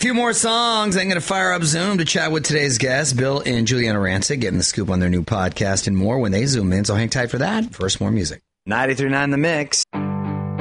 few more songs. I'm going to fire up Zoom to chat with today's guests, Bill and Juliana Rancic, getting the scoop on their new podcast and more when they zoom in. So hang tight for that. First, more music. 93.9 The Mix.